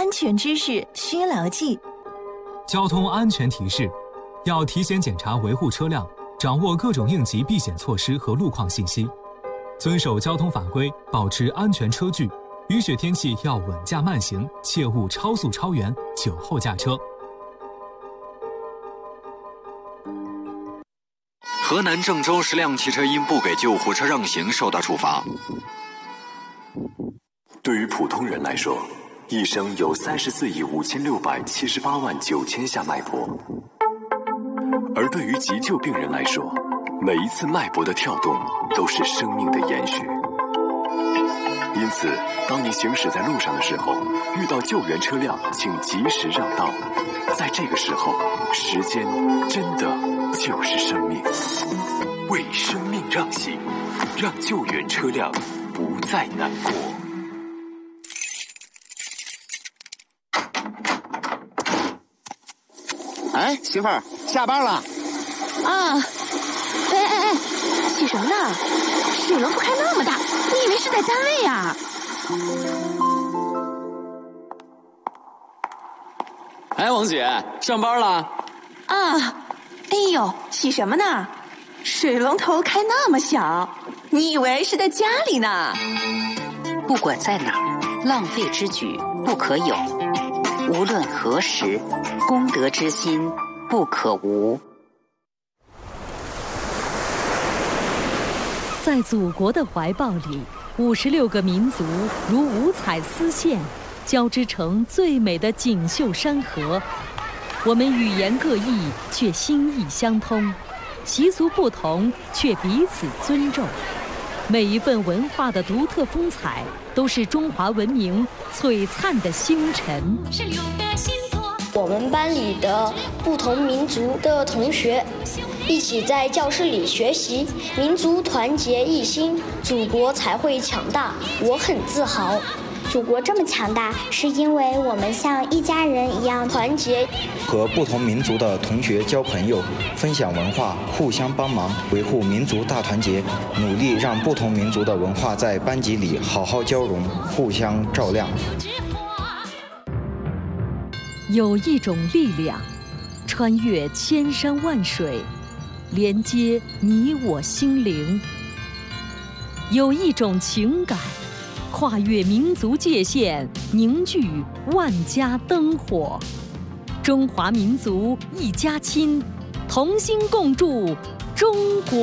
安全知识需牢记。 交通安全提示：要提前检查维护车辆，掌握各种应急避险措施和路况信息，遵守交通法规，保持安全车距。雨雪天气要稳驾慢行，切勿超速超员、酒后驾车。 河南郑州10辆汽车因不给救护车让行受到处罚。 对于普通人来说，一生有34亿5678万9千下脉搏，而对于急救病人来说，每一次脉搏的跳动都是生命的延续。因此，当你行驶在路上的时候，遇到救援车辆，请及时让道。在这个时候，时间真的就是生命。为生命让行，让救援车辆不再难过。 哎，媳妇儿，下班了。 啊！哎，洗什么呢？水龙头开那么大，你以为是在单位呀？ 哎，王姐，上班了？ 啊！哎呦，洗什么呢？水龙头开那么小，你以为是在家里呢？ 不管在哪儿，浪费之举不可有。无论何时，公德之心不可无。 在祖国的怀抱里，56个民族如五彩丝线，交织成最美的锦绣山河。我们语言各异，却心意相通；习俗不同，却彼此尊重。每一份文化的独特风采，都是中华文明璀璨的星辰。 我们班里的不同民族的同学一起在教室里学习，民族团结一心，祖国才会强大。我很自豪。 祖国这么强大，是因为我们像一家人一样团结。 和不同民族的同学交朋友，分享文化，互相帮忙，维护民族大团结，努力让不同民族的文化在班级里好好交融，互相照亮。 有一种力量，穿越千山万水，连接你我心灵；有一种情感，跨越民族界限，凝聚万家灯火。中华民族一家亲，同心共筑中国。